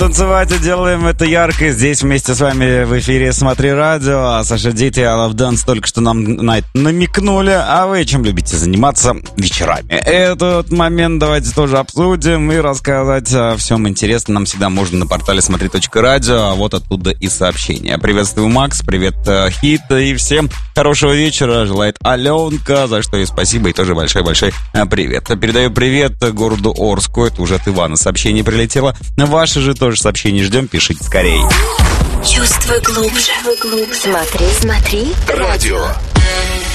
Танцевать и делаем это ярко. Здесь вместе с вами в эфире «Смотри радио». А Саша Дит и I Love Dance только что нам на это намекнули. А вы чем любите заниматься вечерами? Этот момент давайте тоже обсудим и рассказать о всем интересном нам всегда можно на портале смотри.радио. А вот оттуда и сообщения. Приветствую, Макс, привет, Хит, и всем хорошего вечера. Желает Аленка, за что ей спасибо и тоже большой-большой привет. Передаю привет городу Орску. Это уже от Ивана сообщение прилетело. Ваши же тоже сообщения ждем, пишите скорее. Чувствуй глубже. Смотри, радио.